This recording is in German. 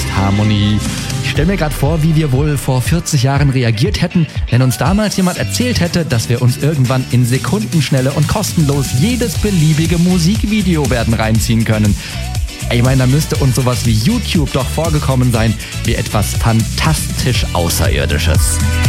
Restharmonie. Ich stelle mir gerade vor, wie wir wohl vor 40 Jahren reagiert hätten, wenn uns damals jemand erzählt hätte, dass wir uns irgendwann in Sekundenschnelle und kostenlos jedes beliebige Musikvideo werden reinziehen können. Ich meine, da müsste uns sowas wie YouTube doch vorgekommen sein wie etwas fantastisch Außerirdisches.